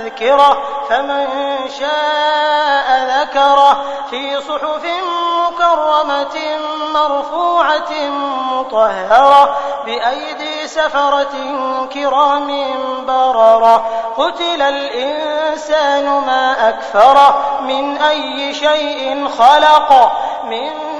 تذكرة فمن شاء ذكره في صحف مكرمة مرفوعة مطهرة بأيدي سفرة كرام بررة قتل الإنسان ما أكفره من أي شيء خلق من